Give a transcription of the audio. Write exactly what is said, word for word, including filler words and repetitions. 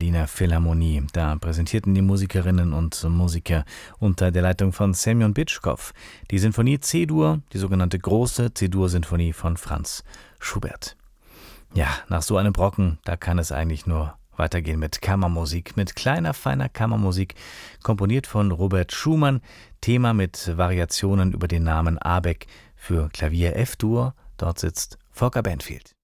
Berliner Philharmonie. Da präsentierten die Musikerinnen und Musiker unter der Leitung von Semjon Bitschkow die Sinfonie C-Dur, die sogenannte große C-Dur-Sinfonie von Franz Schubert. Ja, nach so einem Brocken, da kann es eigentlich nur weitergehen mit Kammermusik, mit kleiner, feiner Kammermusik, komponiert von Robert Schumann, Thema mit Variationen über den Namen Abeck für Klavier F-Dur. Dort sitzt Volker Banfield.